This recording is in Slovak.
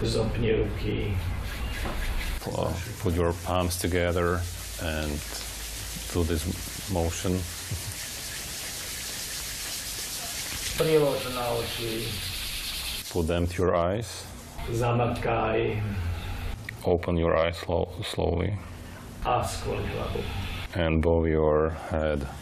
Zopni ruky. Put your palms together and do this motion. Prilož na oči. Put them to your eyes. Zamrkaj. Open your eyes slowly. A skloň hlavu. And bow your head.